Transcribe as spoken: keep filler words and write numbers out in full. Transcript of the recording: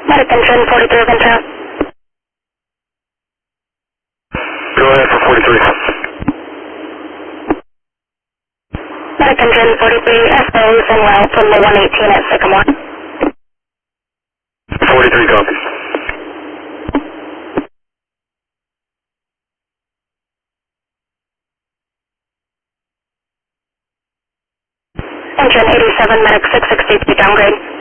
Medic engine forty-three Ventura. Go ahead for forty-three. Medic engine forty-three, S Os en route from the one eighteen at Sycamore. forty-three copies. Engine eighty-seven, medic six sixty-three downgrade.